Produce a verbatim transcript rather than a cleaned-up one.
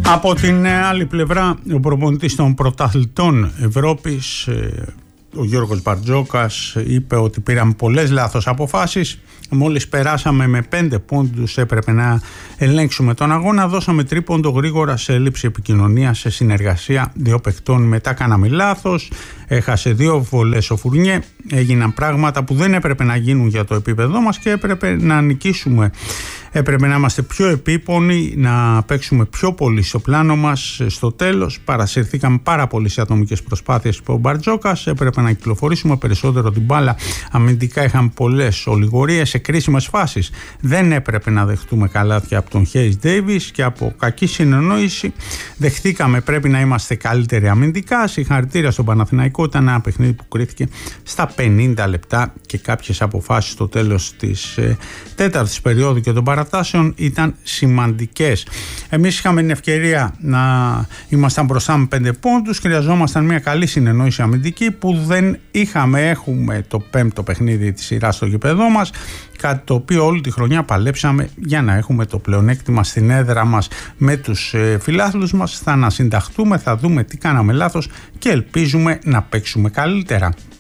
Από την άλλη πλευρά, ο προπονητής των πρωταθλητών Ευρώπης, ο Γιώργος Μπαρτζόκας, είπε ότι πήραμε πολλές λάθος αποφάσεις. Μόλις περάσαμε με πέντε πόντους, έπρεπε να ελέγξουμε τον αγώνα. Δώσαμε τρίποντο γρήγορα σε έλλειψη επικοινωνία, σε συνεργασία δύο παιχτών. Μετά κάναμε λάθος. Έχασε δύο βολές ο Φουρνιέ. Έγιναν πράγματα που δεν έπρεπε να γίνουν για το επίπεδό μας και έπρεπε να νικήσουμε. Έπρεπε να είμαστε πιο επίπονοι, να παίξουμε πιο πολύ στο πλάνο μας. Στο τέλος, παρασυρθήκαμε πάρα πολύ σε ατομικές προσπάθειες που ο Μπαρτζόκας. Έπρεπε να κυκλοφορήσουμε περισσότερο την μπάλα. Αμυντικά είχαμε πολλές ολιγορίες σε κρίσιμες φάσεις. Δεν έπρεπε να δεχτούμε καλάθια από τον Χέις Ντέιβις και από κακή συνεννόηση. Δεχτήκαμε, πρέπει να είμαστε καλύτεροι αμυντικά. Συγχαρητήρια στον Παναθηναϊκό. Ήταν ένα παιχνίδι που κρίθηκε στα πενήντα λεπτά και κάποιες αποφάσεις στο τέλος της ε, τέταρτης περίοδου και των παρατάσεων ήταν σημαντικές. Εμείς είχαμε την ευκαιρία να ήμασταν μπροστά με πέντε πόντους. Χρειαζόμασταν μια καλή συνεννόηση αμυντική που δεν είχαμε. Έχουμε το πέμπτο παιχνίδι της σειράς στο γήπεδό μας, κάτι το οποίο όλη τη χρονιά παλέψαμε για να έχουμε το πλεονέκτημα στην έδρα μας με τους ε, φιλάθλους μας. Θα ανασυνταχτούμε, θα δούμε τι κάναμε λάθος και ελπίζουμε να παίξουμε καλύτερα.